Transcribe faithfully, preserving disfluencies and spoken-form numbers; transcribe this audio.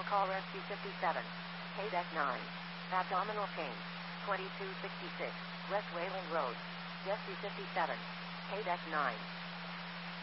call rescue fifty-seven. K-Deck nine. Abdominal pain. twenty-two sixty-six. West Wayland Road. Rescue fifty-seven. K-Deck nine.